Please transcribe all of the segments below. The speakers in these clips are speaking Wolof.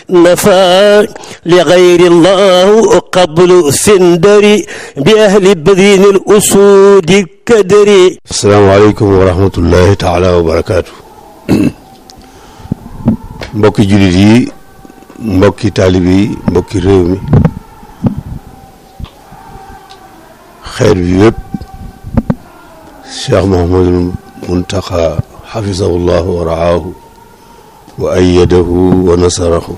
نفى لغير الله قبل سندري بأهل بدين الأسود الكدري. السلام عليكم ورحمة الله تعالى وبركاته. mbokki jullit yi, mbokki taalibe yi, mbokki réew mi, xeet bi yëpp, Cheikh Mouhamadul Muntaqa xafisahullahu wa raahu wa ayyadahu wa nasarahu,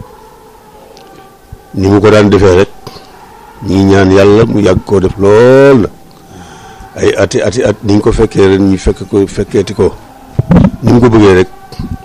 ni mu ko daan defee rek ñi ñaan yàlla mu yàgg koo def lool na ay ati at ni ñu ko fekkee ren ñu fekkeeti ko ni mu ko bëggee rek.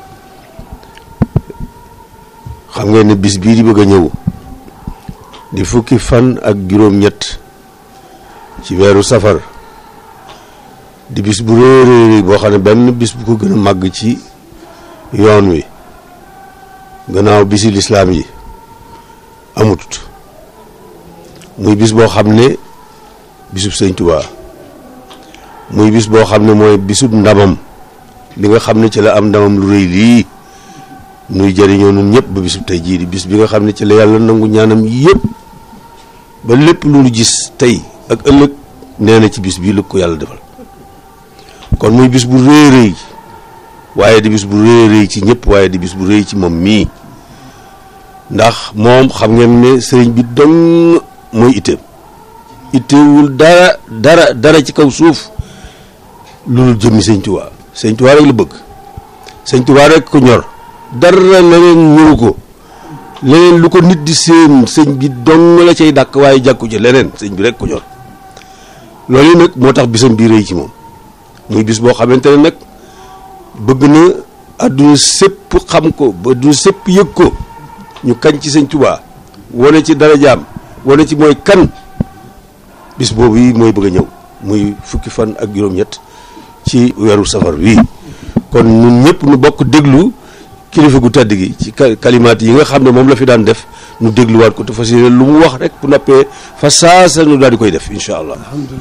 xam ngeen ne bis bii di bëgg a ñëw di fukki fan ak juróom-ñett ci weeru safar di bis bu réeréeri boo xam ne benn bis bu ko gën a màgg ci yoon wi gannaaw bisi lislaam yi amut. muy bis boo xam ne bisub Sëñ Tuubaa, muy bis boo xam ne mooy bisub ndamam bi nga xam ne ci la am ndamam lu rëy lii nuy jëriñoo nun ñëpp ba bisub tey jii di bis bi nga xam ne ci la yàlla nangu ñaanam yëpp ba lépp lu nu gis tey ak ëllëg nee na ci bis bii la ko yàlla defal. kon muy bis bu rëy waaye di bis bu rëy ci ñëpp, waaye di bis bu rëy ci moom mii, ndax moom xam ngeen ne sëriñ bi dong mooy itteewul dara ci kaw suuf loolu jëmmi Sëñ Tuubaa. Sëñ Tuubaa rek la bëgg, Sëñ Tuubaa rek ko ñor, dara leneen ñëru ko. leneen lu ko nit di seen sëñ bi dong la cay dàkk, waaye jàkku ci leneen, sëñ bi rek ko ñor. loolu nag moo tax bisam bii rëy ci moom, muy bis boo xamante ne nag bëgg na àdduna sépp xam ko, ba àdduna sépp yëg ko, ñu kañ ci Sëñ Tuubaa, wane ci darajaam, wane ci mooy kan. bis boobu yi mooy bëgg a ñëw, muy fukki fan ak juróom-ñett ci weeru safar wi. kon ñun ñëpp nu bokk déglu kilifa gu tedd gi ci kalimaat yi nga xam ne moom la fi daan def, nu dégluwaat ko te fas yéene lu mu wax rek bu noppee fa saasa nu daal di koy def incha allah.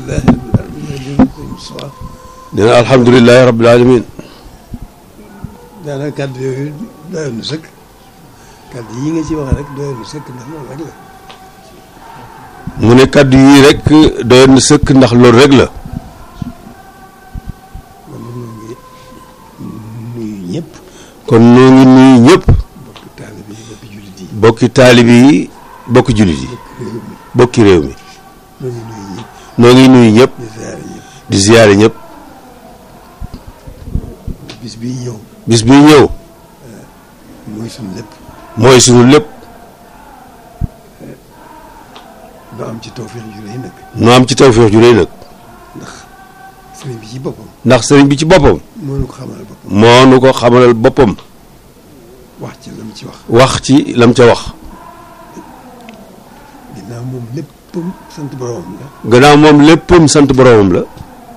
nee na alhamdulilahi rabbil alamin. daanaka kàddu yooyu doyoon na sëkk, kàddu yi nga ci wax rek doyoon na sëkk ndax loolu rek la. mu ne kàddu yii rek doyoon na sëkk ndax loolu rek la. kon noo ngi nuyu ñëpp. bokki taalibe yi, bokki jullit yi, bokki réew mi. noo ngi nuyu ñëpp. di ziyaare ñëpp. bis bii ñëw. bis bii ñëw. mooy sunu lépp. mooy sunu lépp. nu am ci tawfeex ju rëy nag. nu am ci tawfeex ju rëy nag. ndax sëriñ bi ci boppam. ndax sëriñ bi ci boppam. moo nu ko xamalal boppam. moo nu ko xamalal boppam. wax ci lam ci wax. wax ci lam ca wax. ginnaaw moom léppam sant boromam la. gannaaw moom léppam sant boromam la.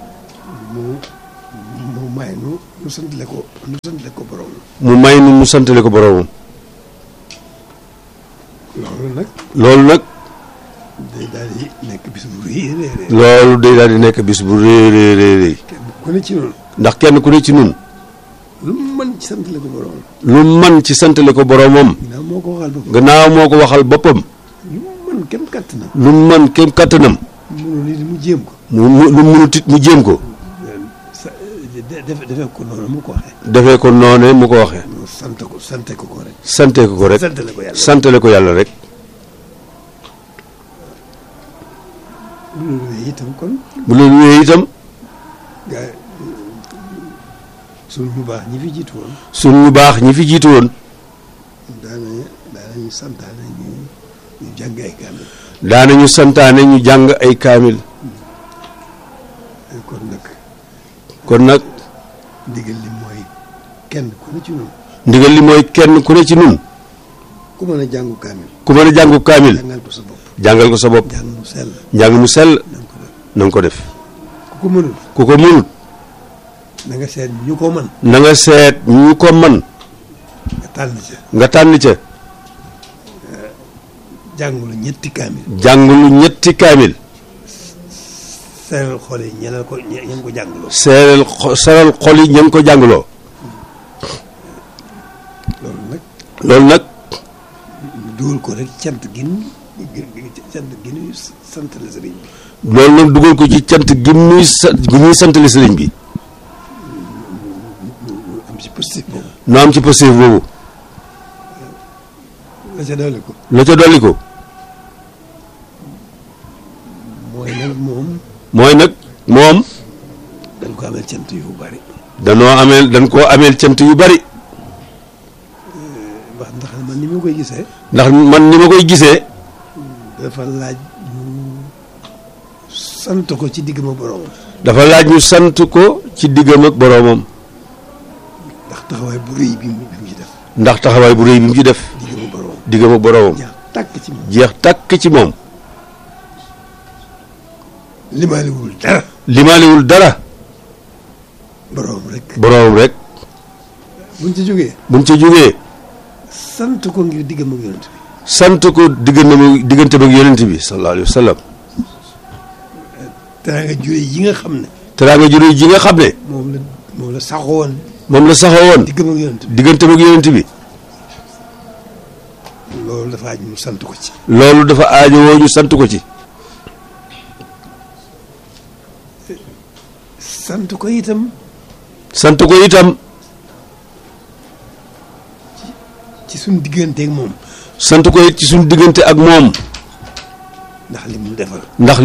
mu may nu santale ko boromam. mu may nu mu santale ko boromam. loolu nag. day daal di nekk bis bu rëy. loolu day daal di nekk bis bu rëy. kenn ku ne ci noonu. ndax kenn ku ne ci nun lu mu mën ci santale ko boromam. lu mën ci santale ko boromam. gannaaw moo ko waxal boppam. lu mu mën kem kattanam. mënul it mu jéem ko. lu mënut it mu jéem ko. defee ko noonu mu ko waxee. defee ko noone mu ko waxee. sante ko rek. sante ko rek. santale ko yàlla rek. bu loolu wéyee itam kon. bu loolu wéyee itam. sunu ñu baax ñi fi jiitu woon. sunu ñu baax ñi fi jiitu woon. daanañu santaane ñu jàng ay kaamil. daanañu santaane ñu jàng ay kaamil. kon nag. ndigal li mooy kenn ku ne ci nun. ndigal li mooy kenn ku ne ci nun. ku mën a jàngu kaamil. ku mën a jàngu kaamil. jàngal ko sa bopp. jàngal ko sa bopp. njàng mu sell. njàng mu sell. na nga ko def. ku ko mënul. ku ko mënul. na nga seet ñu ko mën. na nga seet ñu ko mën. nga tànn ca. nga tànn ca. jàngulu ñetti kaamil. jàngulu ñetti kaamil. seeral xol yi ñeneen ko ñeen ko jàngaloo. seeral xol yi ñeen ko jàngaloo. loolu nag. loolu nag. dugal ko rek cant gi ñu santale sëriñ bi. loolu nag dugal ko ci cant gi ñuy santale sëriñ bi. am ci positif boobu. nu am ci positif boobu. la ca dolli ko. la ca dolli ko. mooy nag moom. dañ ko ameel cant yu bari. dañ koo ameel cant yu bari. ndax man ni ma koy gisee. dafa laaj ñu sant ko ci diggam ak boroomam. dafa laaj ñu sant ko ci diggam ak boroomam. ndax taxawaay bu rëy bi mu ci def. ndax taxawaay bu rëy bi mu ci def. diggam ak boroomam. jeex tàkk ci moom. jeex tàkk ci moom. limaaliwul dara. boroom rek. buñ ca jógee. sant ko ngir diggam ak yonent bi. sant ko diggante ak yonent bi sallallahu alayhi wa sallam. teraanga jure yi nga xam ne. moom la saxoon. diggante ak yonent bi. loolu dafa aaj ñu sant ko ci. loolu dafa aajowoo ñu sant ko ci. sant ko itam. ci suñu diggante ak moom. sant ko it ci suñu diggante ak moom. ndax lim nu defal.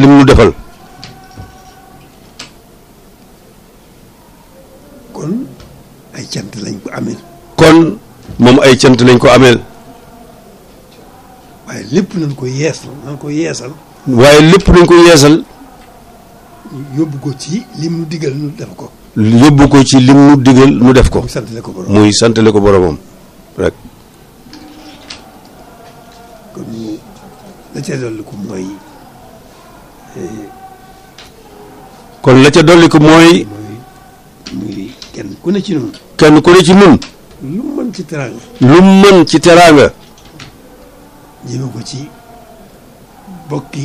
kon ay cant lañ ko ameel. moom ay cant lañ ko ameel. waaye lépp nañ ko yeesal. yóbbu ko ci lim nu digal nu def ko. muy santale ko boromam. rek. kon la ca dolli ko mooy. muy kenn ku ne ci nun. lu mën ci teraanga. jëme ko ci bokki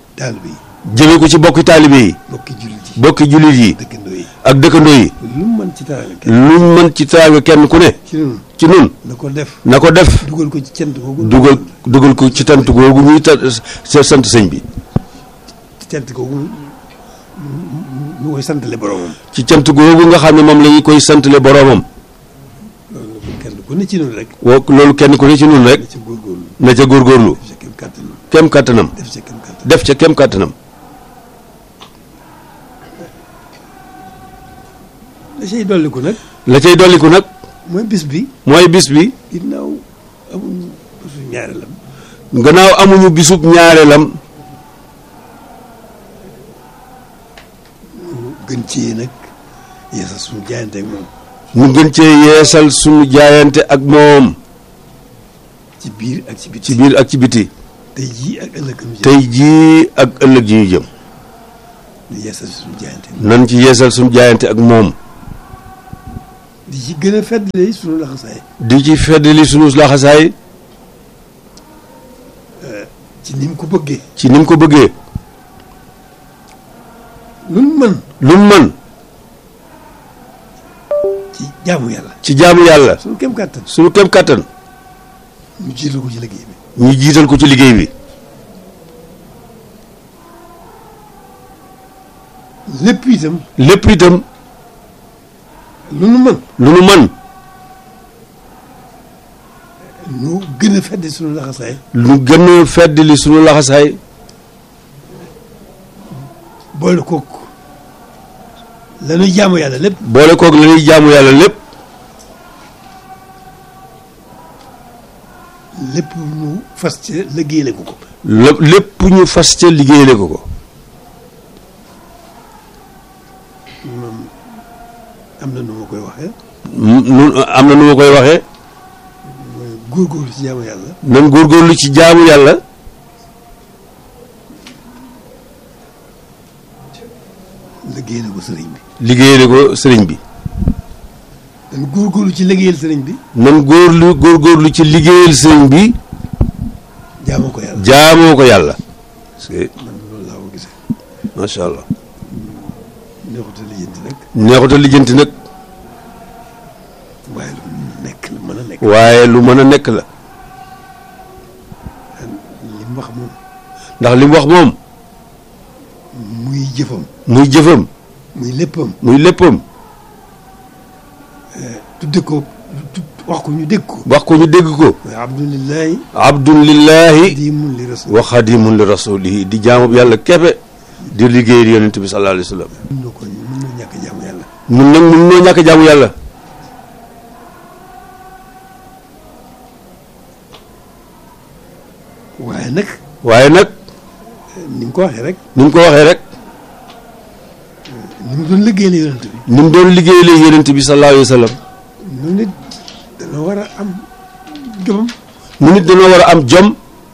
taalibe yi. bokki jullit yi. ak dëkkandoo yi. lu mën ci teraanga kenn ku ne. ci nun na ko def. dugal ko ci cant googu. dugal ko ci cant googu ñuy sant sëñ bi. cant googu ñu koy santale boromam. ci cant googu nga xam ne moom la ñu koy santale boromam. loolu kenn ku ne ci nun rek. loolu kenn ku ne ci nun rek. na ca góorgóorlu. kem kàttanam. def ca kem kàttanam. la cay dolliku nag. mooy bis bi. gannaaw amuñu bisub ñaareelam. gën cee nag yeesal suñu jaayante ak moom. ñu gën cee yeesal suñu jaayante ak moom. ci biir ak ci biti. tey jii ak ëllëg ji ñu jëm. nan ci yeesal suñu jaayante ak moom. di ci gën a feddali suñu laxasaay. ci ni mu ko bëggee. lu mu mën. ci jaamu yàlla. suñu kem kàttan. ñu jiital ko ci liggéey bi. lépp itam. lu nu mën. ñu gën a feddali suñu laxasaay. boole koog la ñuy jaamu yàlla lépp. lépp ñu fas ca liggéeyale ko. am na nu ma koy waxee. mooy góorgóorlu ci jaamu yàlla. nan góorgóorlu ci jaamu yàlla. liggéeyale ko sëriñ bi. nan góorgóorlu ci liggéeyal sëriñ bi. góorgóorlu ci liggéeyal sëriñ bi. jaamoo ko yàlla. man loolu laa ko gisee. macha allah. neexuta lijjanti nag. waaye lu mën a nekk la. li mu wax moom. ndax li mu wax moom. muy jëfam. muy jëfam. muy léppam. muy léppam. tudde ko wax ko ñu dégg ko. wax ko ñu dégg ko. abdulillahi. abdulillahi. xadimun li rasul. wa xadimun li rasulihi di jaamu yàlla keppe. di liggéeyal yonent bi sallallahu alayhi wa sallam. mën noo ñàkk jaamu yàlla. mun nag mun noo ñàkk jaamu yàlla. waaye nag. ni mu ko waxee rek. ni mu ko waxee rek. ni mu doon liggéeyal yonent bi. ni mu doon liggéeyal yonent bi sallallahu alayhi wa sallam. nu nit dana war a am jomam. nu nit dana war a am jom.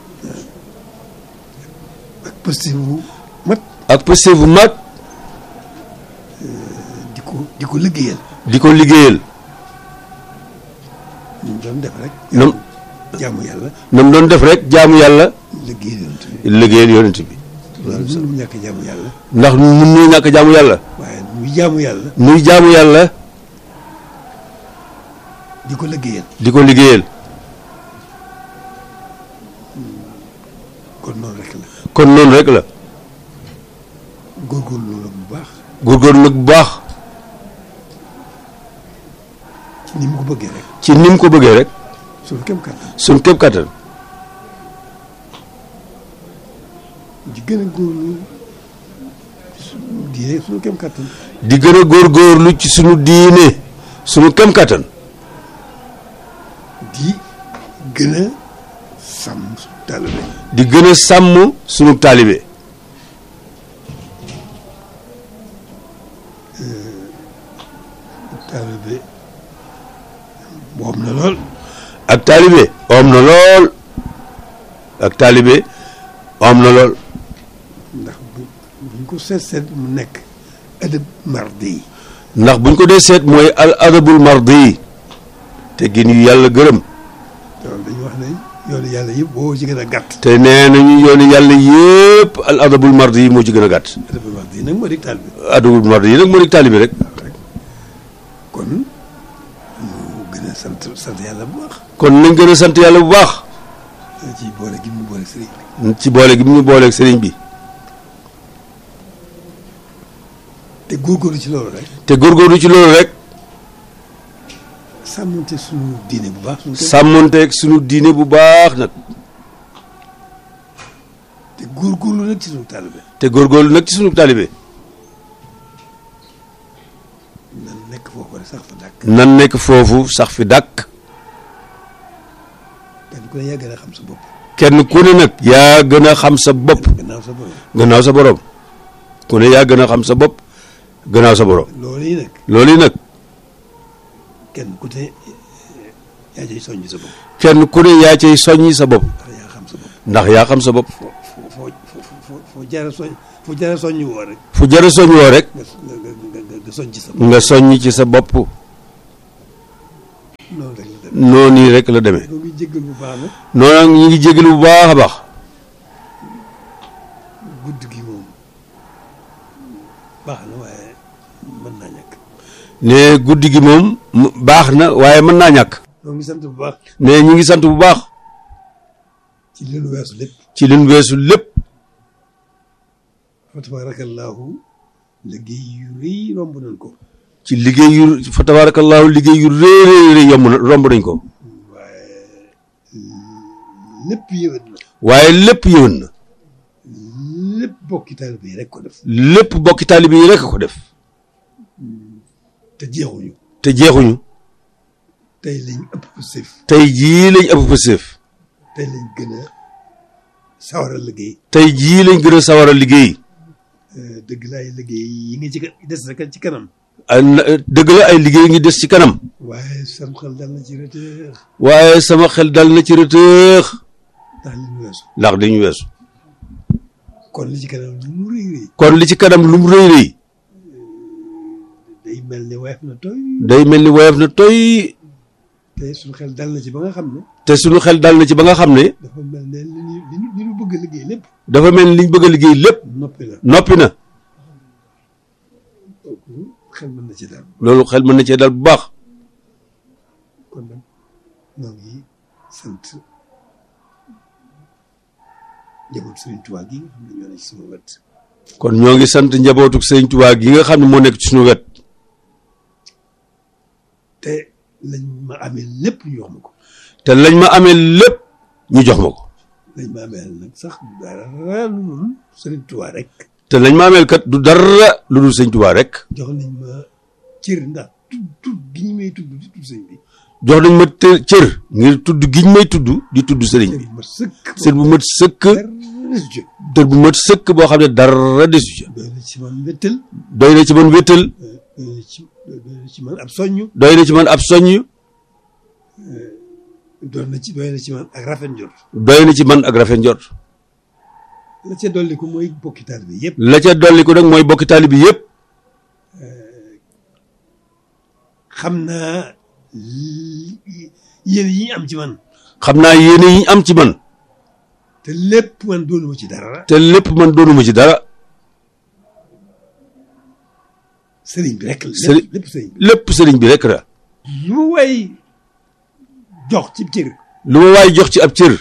ak positif bu mat. ak positif bu mat. di ko liggéeyal. di ko liggéeyal. ni mu doon def rek. jaamu yàlla. na mu doon def rek jaamu yàlla. liggéeyal yonent bi. liggéeyal yonent bi. loolu mënu ñàkk jaamu yàlla. ndax mun ñoo ñàkk jaamu yàlla. waaye muy jaamu yàlla. muy jaamu yàlla. di ko liggéeyal. di ko liggéeyal. kon noonu rek la. kon noonu rek la. góorgóorlu loolu bu baax. góorgóorlu nag bu baax. ni mu ko bëggee rek. ci ni mu ko bëggee rek. suñu kéem kattan. suñu kéem kattan. di gën a góorlu diine suñu kéem kattan. di gën a góorgóorlu ci suñu diine suñu kéem kattan. di gën a sàmm suñu taalibe. di gën a sàmm suñu taalibe. taalibe woom na lool. ak taalibe om na lool. ak taalibe om na lool. ndax buñ ko seet mu nekk adab mardi yi. ndax buñ ko dee seet mooy al adabul mardi yi. te gin yu yàlla gërëm. loolu dañuy wax ne yoonu yàlla yëpp boo ci gën a gàtt. te nee nañu yoonu yàlla yëpp al adabul mardi yi moo ci gën a gàtt. adabul mardi yi nag moo di taalibe. adabul mardi yi nag moo di taalibe rek. kon ñu gën a sant yàlla bu baax. kon nañ gën a sant yàlla bu baax. ci boole gi mu boole sëriñ bi. ci boole gi mu ñu booleeg sëriñ bi. te góorgóorlu ci loolu rek. te góorgóorlu ci loolu rek. sàmmonte suñu diine bu baax. sàmmonteeg suñu diine bu baax nag. te góorgóorlu nag ci suñu taalibe. te góorgóorlu nag ci suñu taalibe. nan nekk foofu rek sax fa dàkk. nan nekk foofu sax fi dàkk. kenn ku ne yaa gën a xam sa bopp. kenn ku ne nag yaa gën a xam sa bopp. gannaaw sa borom. gannaaw sa borom. ku ne yaa gën a xam sa bopp. gannaaw sa borom. loolu yi nag. loolu yi nag. kenn ku ne yaa cay soññ sa bopp. kenn ku ne yaa cay soññi sa bopp. ndax yaa xam sa bopp. ndax yaa xam sa bopp. foo jaara soññ woo rek. fu jara soññ woo rek. nga soññ ci sa bopp. nga soññ ci sa bopp. noonu rek la demee. noonu rek la demee. ñoo ngi jéggal bu baax nag. noonu nag ñu ngi jégalu bu baax a baax. guddi gi moom baax na waaye mën naa ñàkk. ne guddi gi moom baax na waaye mën naa ñàkk. ñoo ngi sant bu baax. ne ñu ngi sant bu baax. ci li nu weesu lépp. ci li nu weesu lépp. fa tabaarakallaahu liggéey yu rëy romb nañ ko. ci liggéey yu fa tabaarakallaahu liggéey yu rëy yomb na romb nañ ko. waaye lépp yëwén na. waaye lépp yëwén na. lépp bokki taalibe yi rek ko def. lépp bokki taalibe yi rek ko def. te jeexuñu. te jeexuñu. tey lañ ëpp pësëf. tey jii lañ ëpp pësëf. tey lañ gën a sawaral liggéey. tey jii lañ gën a sawaral liggéey. dëgg la ay liggéey yi nga ci des rek ci kanam. dëgg la ay liggéey ngi des ci kanam. waaye sama xel dal na ci rëtëx. waaye sama xel dal na ci rëtëx. ndax li ñu weesu. ndax li ñu weesu. kon li ci kanam lu mu rëy rëy. kon li ci kanam lu mu rëy rëy. day mel ni woyof na toy. day mel ni woyof na toy. te suñu xel dal na ci ba nga xam ne. te suñu xel dal na ci ba nga xam ne. dafa mel ne li ñu bëgg a liggéey lépp. dafa mel ni liñ bëgg a liggéey lépp. noppi na. noppi na. xel mën na ci dal. loolu xel mën na cee dal bu baax. kon nag ñoo ngi sant njabootu Sëriñ Tuubaa gi nga xam ne ñoo ne ci sama wet. kon ñoo ngi sant njabootu Sëriñ Tuubaa gi nga xam ne moo nekk ci suñu wet. te lañ ma amee lépp ñu jox ma ko. te lañ ma amee lépp ñu jox ma ko. lañ ma amee nag sax dara lu dul Sëriñ Tuubaa rek. te lañ ma ameel kat du dara lu dul Sëriñ Tuubaa rek. jox nañ ma cër ndax tudd gi ñu may tudd di tudd sëñ bi. jox nañ ma cër ngir tudd giñ may tudd di tudd sëriñ bi. cër bu mat sëkk. cër bu mat sëkk boo xam ne dara desu ca. doy na ci man wéttal. doy na ci man wéttal. doy na ci man ab soññ. doy na ci man ab soññ. doy na ci man ak rafet njort. doy na ci man ak rafet njort. la ca dolli ko mooy bokki taalibe bi yëpp. la ca dolli ko nag mooy bokki taalibe bi yëpp. xam naa yéene yi ñu am ci man. xam naa yéene yi ñu am ci man. te lépp man doonuma ci dara. te lépp man doonuma ci dara. sëriñ bi rek la. lépp sëriñ bi lépp sëriñ bi rek la. lu ma waay jox ci cër. lu ma waay jox ci ab cër.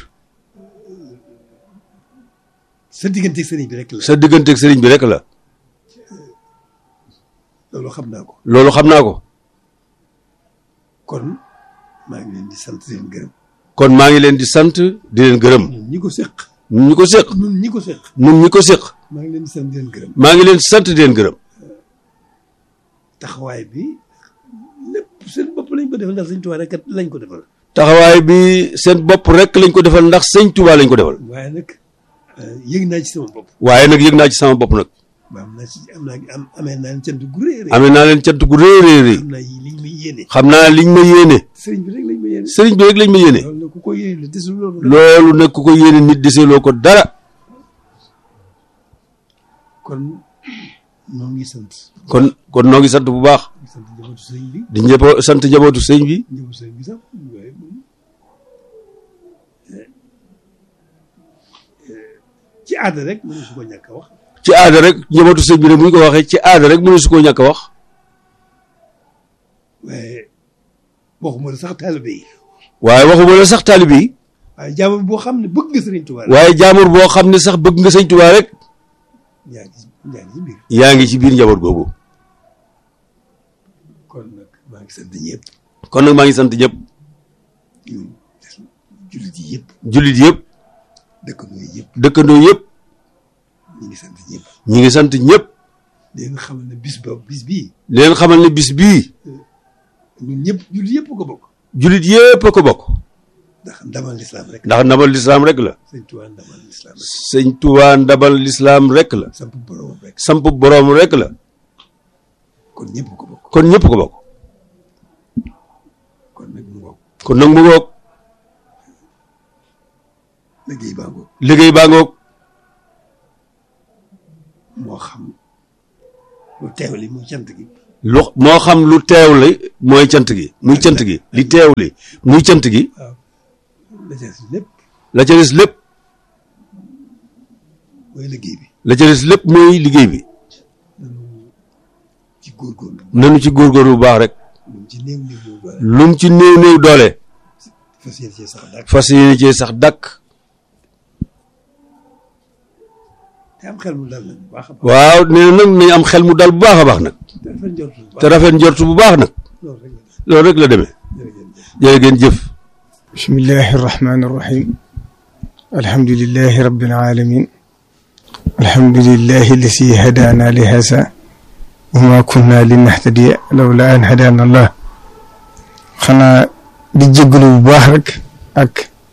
sa digganteeg sëriñ bi rek la. sa digganteeg sëriñ bi rek la. loolu xam naa ko. loolu xam naa ko. kon maa ngi leen di sant di leen gërëm. kon maa ngi leen di sant di leen gërëm. ñun ñi ko séq. ñun ñi ko séq. ñun ñi ko séq. ñun ñi ko séq. maa ngi leen di sant di leen gërëm. maa ngi leen di sant di leen gërëm. taxawaay bi lépp seen bopp lañ ko defal ndax sëñ Tuubaa rek lañ ko defal. taxawaay bi seen bopp rek lañ ko defal ndax sëñ Tuubaa lañ ko defal. waaye nag yëg naa ci sama bopp. waaye nag yëg naa ci sama bopp nag. amee naa leen cant gu rëy rëy. amee naa leen cant gu rëy rëy rëy. xam naa liñ ma yéene. xam naa liñ ma yéene. sëriñ bi rek lañ ma yéene. sëriñ bi rek lañ ma yéene. loolu nag ku ko yéene desul loolu. loolu nag ku ko yéene nit deseloo ko dara. kon noo ngi sant. kon noo ngi sant bu baax. di sant njabootu sëriñ bi. di sant njabootu sëriñ bi. njabootu sëriñ bi sax waaye moom ci aada rek mënu su ko ñàkk a wax. ci aada rek njabootu sëriñ bi ne bu ñu ko waxee ci aada rek mënu su ko ñàkk a wax. waaye waxuma la sax taalibe yi. waaye waxuma la sax taalibe yi. waaye jaamur boo xam ne bëgg nga sëriñ Tuubaa rek. waaye jaamur boo xam ne sax bëgg nga sëriñ Tuubaa rek. yaa ngi ci biir njaboot googu. kon nag maa ngi sant ñëpp. kon nag maa ngi sant ñëpp. jullit yi yëpp. jullit yëpp. dëkkandoo yëpp. dëkkandoo yëpp. ñu ngi sant ñëpp. ñu ngi sant ñëpp. di leen xamal ne bis bii. di leen xamal ne bis bii. ñun ñëpp jullit yëpp ko bokk. jullit yëpp a ko bokk. ndax ndamal lislaam rek. ndax ndamal lislaam rek la. sëñ Tuubaa ndamal lislaam rek. sëñ Tuubaa ndamal lislaam rek la. samp boroom rek. samp boroom rek la. kon ñëpp ko bokk. kon ñëpp ko bokk. kon nag mu ngoog. kon nag mu ngoog. liggéey baa ngoog. liggéey baa ngoog. moo xam lu teewli muy cant gi. moo xam lu teewli mooy cant gi muy cant gi li teewli muy cant gi. waaw la ca des lépp. la ca des lépp. mooy liggéey bi. la ca des lépp mooy liggéey bi. ci góorgóorlu. nanu ci góorgóorlu bu baax rek. lu mu ci néew néew doole. lu mu ci néew néew doole. fas yéene cee sax dàkk. fas yéene cee sax dàkk. te am xel mu dal nag bu baax a baax. waaw nee na nag nañ am xel mu dal bu baax a baax nag. te rafet njort bu baax nag. loolu rek la demee. jërë ngeen jëf. bismillahi irrahmani irrahim alhamdulilahi rabbil alamin alhamdulilahi alladi hadana li hasa wa ma kunna linahtadiya lawla an hadana allah xanaa di jégalu bu baax rek ak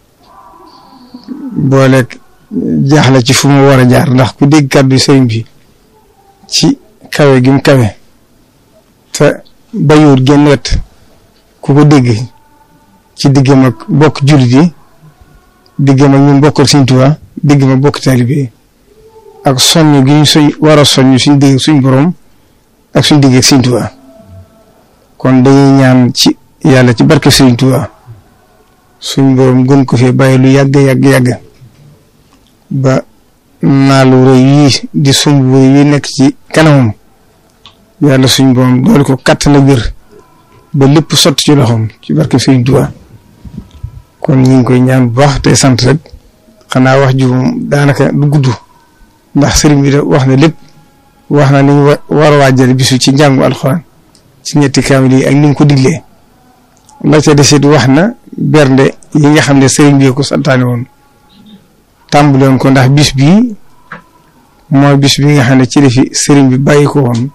booleeg jaaxle ci fu mu war a jaar ndax ku dégg kàddu sëriñ bi ci kawe gi mu kawe te bayuut genn wet ku ko dégg ci diggam ak bokk jullit yi diggam ak ñu bokkal Sëriñ Tuubaa diggam ak bokk taalibe yi ak soññ gi ñu war a soññ suñ digg suñ borom ak suñ digg ak Sëriñ Tuubaa kon dañuy ñaan ci yàlla ci barke Sëriñ Tuubaa suñ borom gën ko fee bàyyi lu yàgg ba naalu rëy yi di sumb rëy yi nekk ci kanamam yàlla suñ borom doole ko kàttan ak wér ba lépp sotti ci loxoom ci barke Sëriñ Tuubaa kon ñu ngi koy ñaan bu baax tey sant rek xanaa wax ju daanaka du gudd ndax sëriñ bi wax na lépp wax na ni ñu war a waajal bisu ci njàngu alxuraan ci ñetti kaamil yi ak ni mu ko diglee la ca desit wax na bernde yi nga xam ne sëriñ bi ko santaane woon tàmbale woon ko ndax bis bii mooy bis bi nga xam ne ci la fi sëriñ bi bàyyi ko woon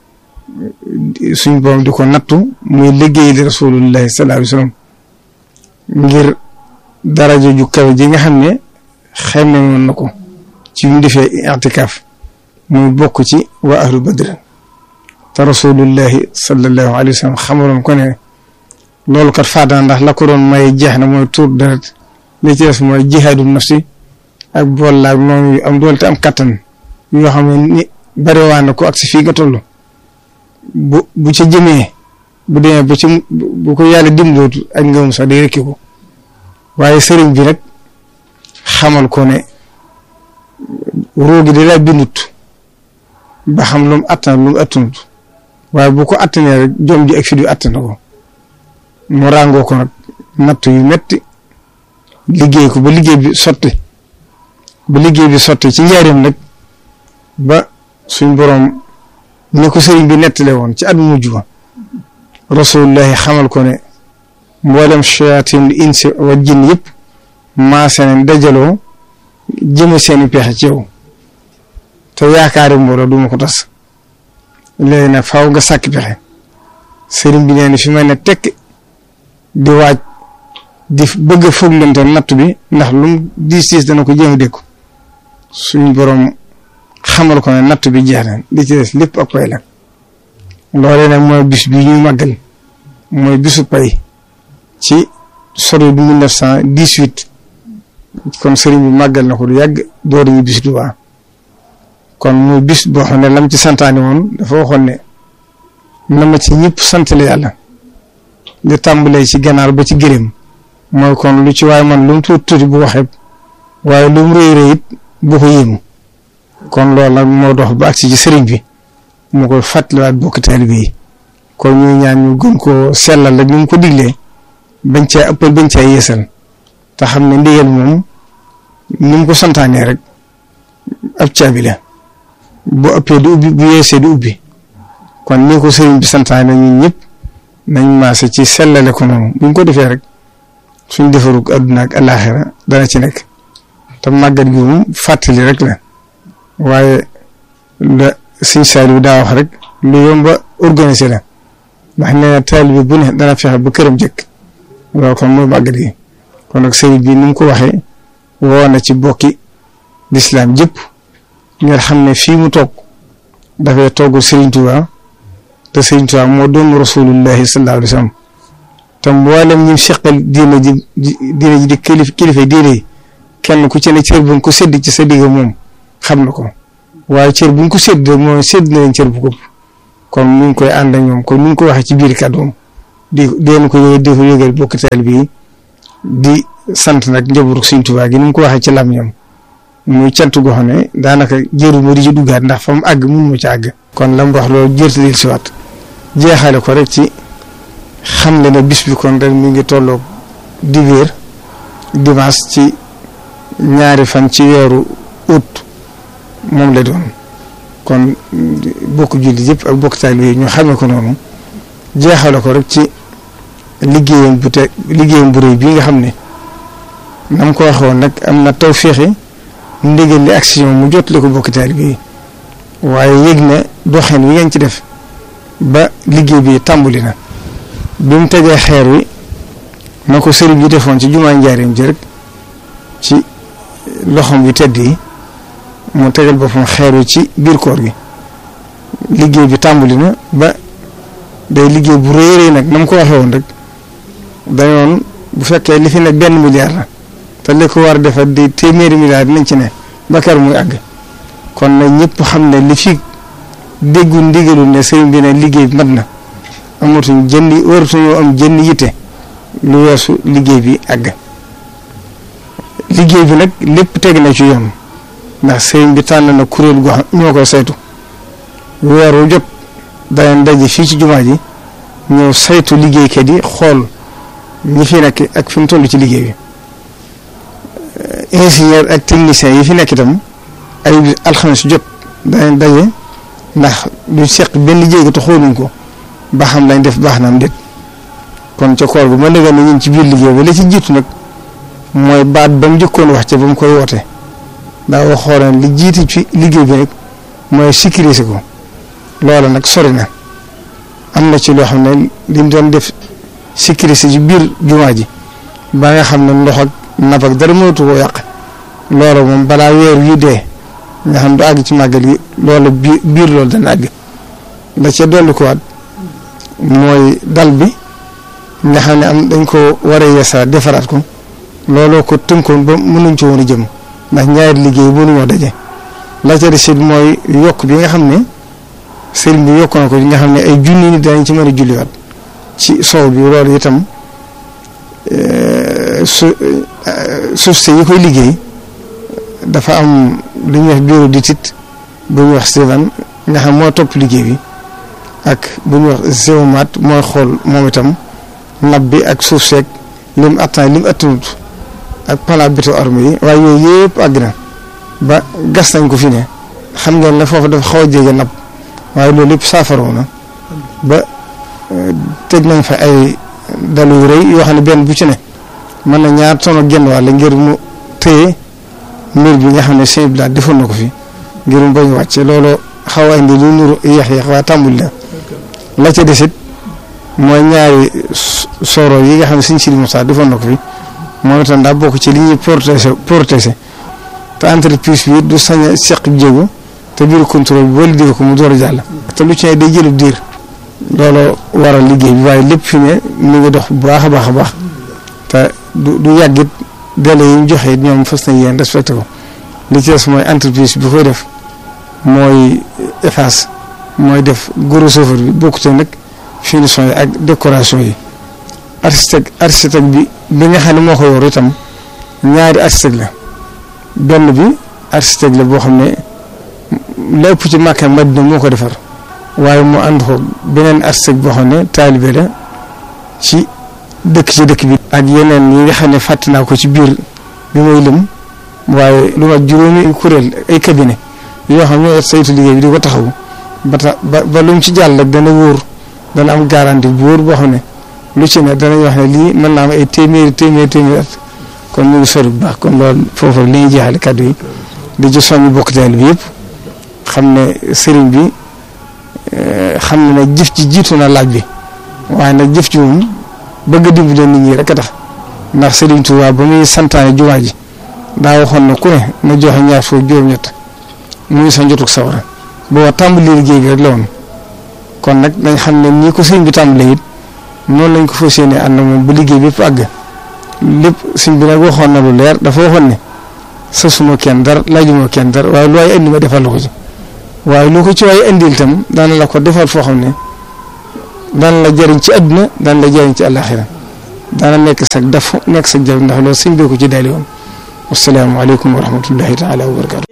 suñ borom di ko nattu muy liggéey li rasulullahi sallallahu alayhi wasallam ngir daraja ju kawe ji nga xam ne xemme woon na ko ci ñu defee i'tikaaf muy bokk ci waa ahlu badr te rasulullahi sallallahu alayhi wasallam xamaloon ko ne loolu kat faada ndax la ko doon may jeex na mooy tuur deret li ci des mooy jihaadu nafsi ak bool laag noonu yu am doole te am kattan yoo xam ne ni bariwaan na ko ak si fii nga toll bu ca jëmee bu demee ba ci bu ko yàlla dimbalootu ak ngëmum sax day rekki ko waaye sëriñ bi nag xamal ko ne roogi da laa bindut ba xam lu mu attan lu mu attanut waaye bu ko attanee rek jom ji ak fi du attana ko mu ràngoo ko nag natt yu metti liggéey ko ba liggéey bi sotti ci njaarim nag ba suñ boroom ne ko sëriñ bi nettale woon ci at mujj ba rasulullahi xamal ko ne mboolem shayatin insi wa jinn yëpp maase nañ dajaloo jëme seeni pexe ci yow te yaakaari mbooloo duma ko tas léegi nag faaw nga sàkk pexe sëriñ bi nee na fi may ne tekk di waaj di bëgg a foglante natt bi ndax lu mu diis dana ko jéem a dékku suñ borom xamal ko ne natt bi jeex na li ci des lépp ak pay la loolee nag mooy bis bi ñuy màggal mooy bisu pay ci sori bi 1918 kon sëriñ bi màggal na ko du yàgg door ñu bis du baax kon muy bis boo xam ne lam ci santaane woon dafa waxoon ne na ma ci ñëpp sant la yàlla li tàmbalee ci ganaar ba ci gërëm mooy kon lu ci waaye man lu mu tuuti bu waxee waaye lu mu rëy it bu ko yéemu kon loolu nag moo dox ba agsi ci sëriñ bi mu koy fàttaliwaat bokk taalibe yi kon ñuy ñaan ñu gën koo sellal rek ni mu ko diglee bañ caa ëppal bañ caa yeesal te xam ne ndigal moom ni mu ko santaanee rek ab caabi la bu ëppee di ubbi bu yeesee di ubbi kon ni ko sëriñ bi santaane ñun ñëpp nañ maase ci sellale ko noonu bu ñu ko defee rek suñ defarug àdduna ak alaaxira dana ci nekk te màggat gi moom fàttali rek la waaye la Sëñ Saaliw daa wax rek lu yomba organisé la ndax nee na taalibe bu ne dana fexe ba këram jëkk loolu kon mooy màggat gi kon nag sëriñ bi ni mu ko waxee woo na ci bokki lislaam jëpp ngeen xam ne fii mu toog dafay toggul Sëriñ Tuubaa te Sëriñ Tuubaa moo doon rasulullahi sallallahu alayhi wa sallam te mboolem ñi seqal diine ji di kilifa diine yi kenn ku ci ne cër bu nga ko sédd ci sa digg moom xam na ko waaye cër bu nga ko sédd mooy sédd na leen cër bu ko kon ñu ngi koy ànd ak ñoom kon ñu ngi ko waxee ci biir kàddoom di ko yëgal bokk taal bi di sant nag njabootu Sëriñ Tuubaa gi ni mu ko waxee ci lam ñoom muy cant goo xam ne daanaka jëru ma di ci duggaat ndax fa mu àgg mun ma ci àgg kon la mu wax loolu jërtalil si waat jeexale ko rek ci xam le ne bis bi kon rek mi ngi tolloog dibéer dimanche ci ñaari fan ci weeru août moom la doon kon bokk julli yëpp ak bokk taalibe yi ñu xamee ko noonu jeexale ko rek ci liggéeyam bu rëy bii nga xam ne na mu ko waxoon nag am na taw féexe ndigal li action mu jotale ko bokk taalibe yi waaye yëg na doxin wi ngeen ci def ba liggéey bi tàmbali na bi mu tegee xeer wi na ko sëriñ bi defoon ci jumaa njaareem ji rek ci loxoom yu tedd yi mu tegal boppam xeer wi ci biir koor gi liggéey bi tàmbali na ba day liggéey bu rëy nag na mu ko waxee woon rek dañoon bu fekkee li fi ne 1 milliard la te li ko war a defar di téeméeri milliard dinañ ci ne ba kër muy àgg kon nag ñëpp xam ne li fi déggu ndigalu ne sëriñ bi ne liggéey bi mat na amatuñ waratuñoo am jënd yitte lu weesu liggéey bi àgg liggéey bi nag lépp teg na ci yoon ndax sëriñ bi tànn na kuréel goo xam ñoo koy saytu weer wu jot danañ daje fii ci jumaa ji ñëw saytu liggéeykat yi xool ñi fi nekk ak fi mu toll ci liggéey bi ingénieur ak technicien yi fi nekk itam ay alxames jot danañ daje ndax du seq benn jéego te xooluñ ko ba xam lañ def baax na am déet kon ca koor gu ma dëgg na ñun ci biir liggéey ba la ci jiitu nag mooy baat ba mu njëkkoon wax ca ba mu koy woote daa waxoon li jiitu ci liggéey bi rek mooy sécuriser ko loola nag sori na am na ci loo xam ne li mu doon def sécuriser ci biir jumaa ji ba nga xam ne ndox ak napp ak dara mënatu koo yàq loola moom balaa weer yu dee nga xam du àgg ci màggal yi loola biir loolu dana àgg la ca dolli ko waat mooy dal bi nga xam ne dañ ko war a yeesaa defaraat ko looloo ko tënkoon ba mënuñ ci woon a jëm ndax ñaari liggéey mënuñoo daje la ca des mooy yokk bi nga xam ne sëriñ bi yokk na ko nga xam ne ay junni nit dañ ci mën a julliwaat ci soow bi loolu itam suuf si yi koy liggéey dafa am lu ñuy wax bureau d'étude bu ñuy wax Sévan nga xam moo topp liggéey bi ak bu ñuy wax Géomat mooy xool moom itam nab bi ak suuf seeg lim attanut ak plan béton armé yi waaye yooyu yëpp àgg na ba gas nañ ko fi ne xam ngeen ne foofu dafa xaw a jege nab waaye loolu yëpp saafaroo na ba teg nañ fa ay dalu yu rëy yoo xam ne benn bu ci ne mën na 2 tonnes ak genn wàll ngir mu téye mbir bi nga xam ne sëñ bi daal defoon na ko fi ngir mu bañ a wàcce loolu xaw a indi lu nuru yéex waaye tàmbul la ca desit mooy ñaari soro yi nga xam ne sëñ Sidi Moussa defoon na ko fi moom itam daa bokk ci li ñuy protéger te entreprise bi du sañ a seq jéego te biir contrôle bi wala dégg ko mu door a jàll. te lu ci ne day jëlub diir loolu waral liggéey bi waaye lépp fi ne mu ngi dox bu baax a baax a baax te du yàggit délai yi ñu joxe ñoom fas nañ yéen respecté ko li ci des mooy entreprise bi koy def mooy EFAS mooy def gros œuvre bi bokkute nag finition yi ak décoration yi architecte bi nga xam ne moo ko yor itam ñaari architecte la benn bi architecte la boo xam ne lépp ci Makka Madina moo ko defar waaye mu ànd ko beneen architecte boo xam ne taalibe la ci dëkk bi ak yeneen yi nga xam ne fàtte naa ko ci biir bi mooy lëm waaye lu ma juróomi kuréel ay cabinet yoo xam ne saytu liggéey bi di ko taxaw ba lu mu ci jàll rek dana wóor dana am garantie bu wóor boo xam ne lu ci ne danañ wax ne lii mën naa am ay téeméeri at kon ñu ngi sori bu baax kon loolu foofu li ñuy jeexale kàddu yi di ci soññu bokk teel bi yëpp xam ne sëriñ bi xam ne nag jëf ci jiitu na laaj bi waaye nag jëf ci moom bëgg a dimbali nit ñi rek a tax ndax sëriñ Tuubaa ba muy santaane jumaa ji daa waxoon na ku ne na joxe 2 muy sa njotug sawara boo tàmbali liggéey bi rek la woon kon nag dañ xam ne ñi ko sëriñ bi tàmbalee it noonu lañ ko fas yéene ànd moom ba liggéey bépp àgg lépp sëriñ bi nag waxoon na lu leer dafa waxoon ne sasuma kenn dara laajuma kenn dara waaye lu waay indi ma defal la ko ci waaye lu ko ci waay indil itam daan la ko defal foo xam ne daan la jëriñ ci àdduna daan la jëriñ ci àllaaxira daana nekk sag daf nekk sag jaww ndax loolu sëriñ bi ko ci daali woon wassalaamu aleykum wa rahmatullahi taala wa barakaatu